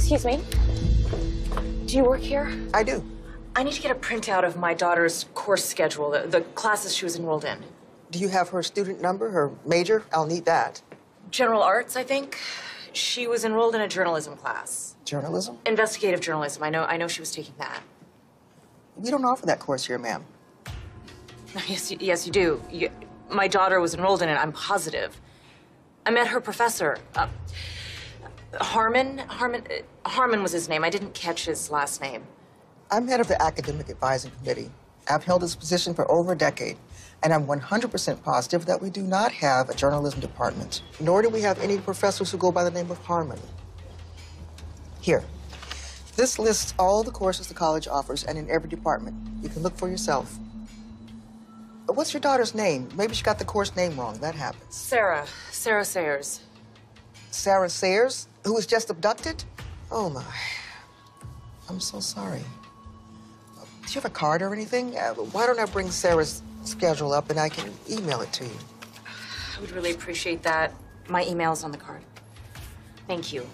Excuse me. Do you work here? I do. I need to get a printout of my daughter's course schedule, the classes she was enrolled in. Do you have her student number, her major? I'll need that. General Arts, I think. She was enrolled in a journalism class. Journalism? Investigative journalism. I know she was taking that. We don't offer that course here, ma'am. Yes, you do. My daughter was enrolled in it, I'm positive. I met her professor. Harmon was his name. I didn't catch his last name. I'm head of the Academic Advising Committee. I've held this position for over a decade, and I'm 100% positive that we do not have a journalism department, nor do we have any professors who go by the name of Harmon. Here. This lists all the courses the college offers, and in every department. You can look for yourself. What's your daughter's name? Maybe she got the course name wrong. That happens. Sarah Sayers. Sarah Sayers, who was just abducted? Oh, my. I'm so sorry. Do you have a card or anything? Why don't I bring Sarah's schedule up and I can email it to you? I would really appreciate that. My email's on the card. Thank you.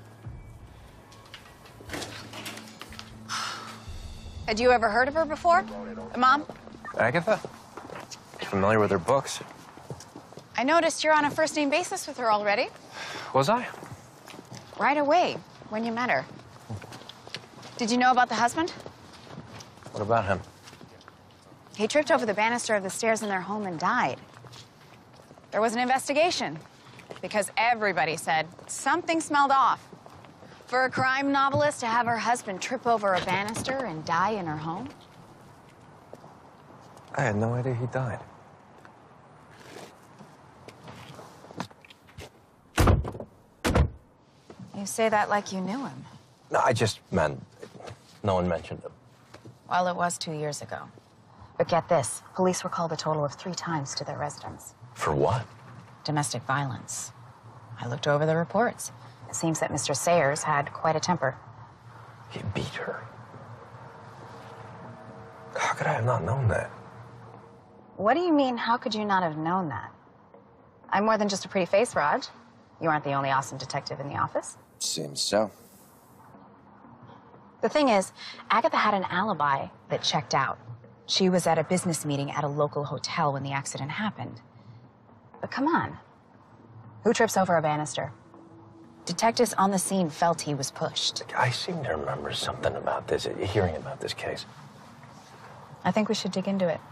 Had you ever heard of her before? Mom? Agatha? Familiar with her books. I noticed you're on a first-name basis with her already. Was I? Right away, when you met her. Did you know about the husband? What about him? He tripped over the banister of the stairs in their home and died. There was an investigation because everybody said something smelled off. For a crime novelist to have her husband trip over a banister and die in her home? I had no idea he died. You say that like you knew him. No, I just meant no one mentioned him. Well, it was 2 years ago. But get this, police were called a total of 3 times to their residence. For what? Domestic violence. I looked over the reports. It seems that Mr. Sayers had quite a temper. He beat her. How could I have not known that? What do you mean, how could you not have known that? I'm more than just a pretty face, Raj. You aren't the only awesome detective in the office. Seems so. The thing is, Agatha had an alibi that checked out. She was at a business meeting at a local hotel when the accident happened. But come on. Who trips over a banister? Detectives on the scene felt he was pushed. I seem to remember something about this, hearing about this case. I think we should dig into it.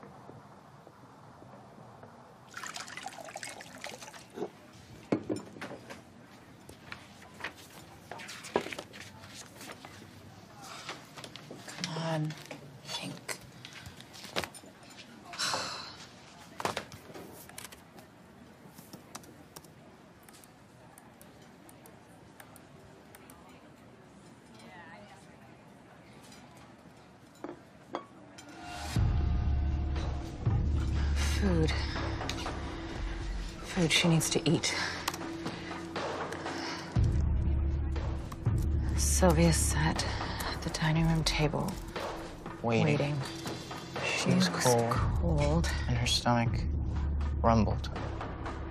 Come on, think. Food she needs to eat. Sylvia's sat at the dining room table, waiting. She was cold, cold. and her stomach rumbled.